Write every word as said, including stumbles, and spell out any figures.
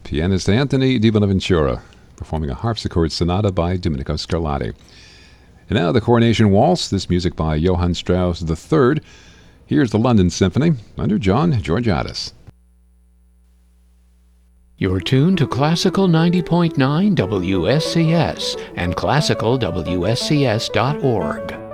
pianist Anthony Di Bonaventura, performing a harpsichord sonata by Domenico Scarlatti. And now the Coronation Waltz, this music by Johann Strauss the third. Here's the London Symphony under John Georgiadis. You're tuned to Classical ninety point nine W S C S and classical W S C S dot org.